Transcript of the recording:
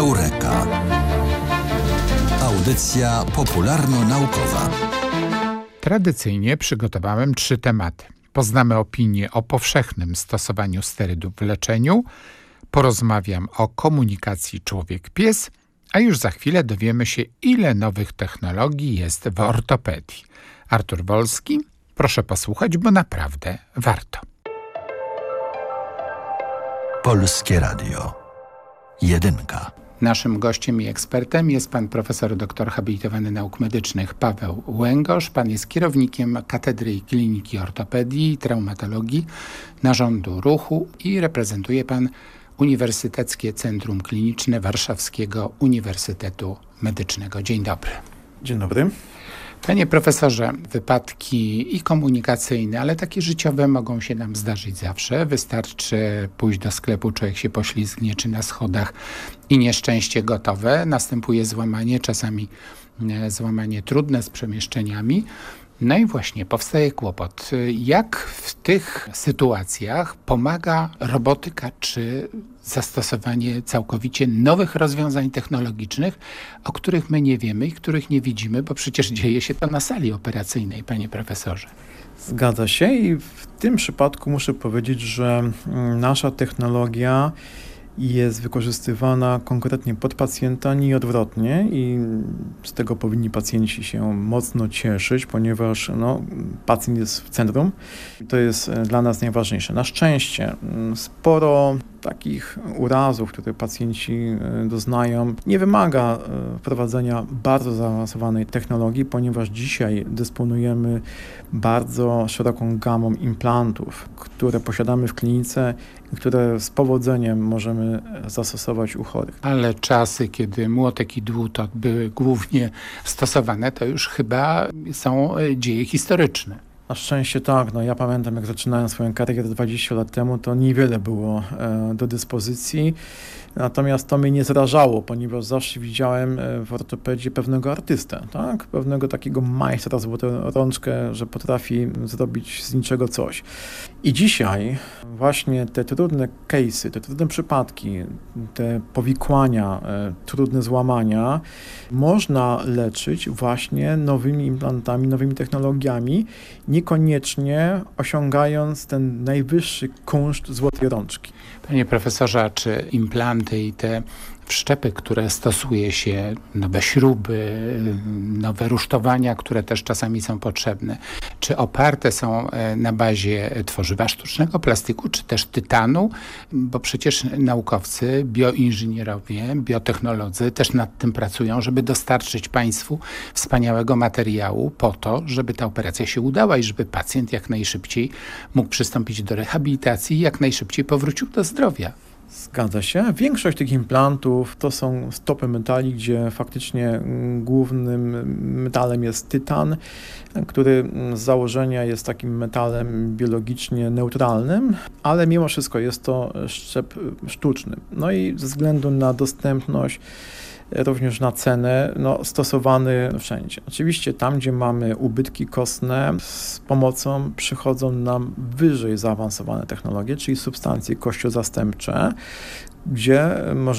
Eureka. Audycja popularno-naukowa. Tradycyjnie przygotowałem 3 tematy. Poznamy opinię o powszechnym stosowaniu sterydów w leczeniu, porozmawiam o komunikacji człowiek-pies, a już za chwilę dowiemy się, ile nowych technologii jest w ortopedii. Artur Wolski, proszę posłuchać, bo naprawdę warto. Polskie Radio. Jedynka. Naszym gościem i ekspertem jest pan profesor doktor habilitowany nauk medycznych Paweł Łęgosz. Pan jest kierownikiem Katedry i Kliniki Ortopedii i Traumatologii Narządu Ruchu i reprezentuje pan Uniwersyteckie Centrum Kliniczne Warszawskiego Uniwersytetu Medycznego. Dzień dobry. Dzień dobry. Panie profesorze, wypadki i komunikacyjne, ale takie życiowe mogą się nam zdarzyć zawsze. Wystarczy pójść do sklepu, człowiek się poślizgnie, czy na schodach i nieszczęście gotowe. Następuje złamanie, czasami złamanie trudne z przemieszczeniami. No i właśnie powstaje kłopot. Jak w tych sytuacjach pomaga robotyka czy zastosowanie całkowicie nowych rozwiązań technologicznych, o których my nie wiemy i których nie widzimy, bo przecież dzieje się to na sali operacyjnej, panie profesorze. Zgadza się i w tym przypadku muszę powiedzieć, że nasza technologia jest wykorzystywana konkretnie pod pacjenta, nie odwrotnie i z tego powinni pacjenci się mocno cieszyć, ponieważ pacjent jest w centrum i to jest dla nas najważniejsze. Na szczęście sporo takich urazów, które pacjenci doznają, nie wymaga wprowadzenia bardzo zaawansowanej technologii, ponieważ dzisiaj dysponujemy bardzo szeroką gamą implantów, które posiadamy w klinice i które z powodzeniem możemy zastosować u chorych. Ale czasy, kiedy młotek i dłuto były głównie stosowane, to już chyba są dzieje historyczne. Na szczęście tak. Ja pamiętam, jak zaczynałem swoją karierę 20 lat temu, to niewiele było do dyspozycji. Natomiast to mnie nie zrażało, ponieważ zawsze widziałem w ortopedii pewnego artystę, tak? Pewnego takiego majstra złotą rączkę, że potrafi zrobić z niczego coś. I dzisiaj właśnie te trudne case'y, te trudne przypadki, te powikłania, trudne złamania można leczyć właśnie nowymi implantami, nowymi technologiami, niekoniecznie osiągając ten najwyższy kunszt złotej rączki. Panie profesorze, a czy implanty i te wszczepy, które stosuje się, nowe śruby, nowe rusztowania, które też czasami są potrzebne, czy oparte są na bazie tworzywa sztucznego, plastiku, czy też tytanu? Bo przecież naukowcy, bioinżynierowie, biotechnolodzy też nad tym pracują, żeby dostarczyć państwu wspaniałego materiału po to, żeby ta operacja się udała i żeby pacjent jak najszybciej mógł przystąpić do rehabilitacji i jak najszybciej powrócił do zdrowia. Zgadza się. Większość tych implantów to są stopy metali, gdzie faktycznie głównym metalem jest tytan, który z założenia jest takim metalem biologicznie neutralnym, ale mimo wszystko jest to szczep sztuczny. I ze względu na dostępność, również na cenę, stosowany wszędzie. Oczywiście tam, gdzie mamy ubytki kostne, z pomocą przychodzą nam wyżej zaawansowane technologie, czyli substancje kościozastępcze, gdzie możemy